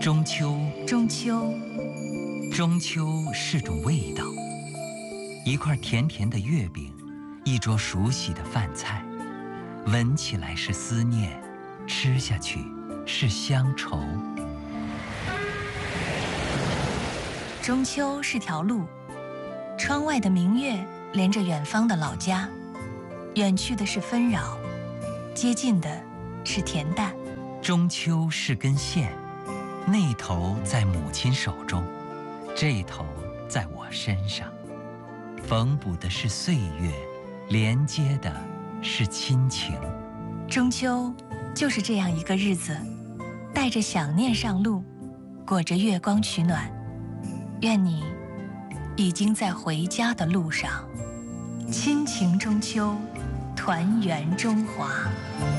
中秋， 中秋， 中秋是种味道，一块甜甜的月饼，一桌熟悉的饭菜，闻起来是思念，吃下去是乡愁。 中秋是条路，窗外的明月连着远方的老家，远去的是纷扰，接近的是恬淡。 中秋是根线，那头在母亲手中，这头在我身上，缝补的是岁月，连接的是亲情。 中秋就是这样一个日子，带着想念上路，裹着月光取暖。愿你已经在回家的路上，亲情中秋，团圆中华。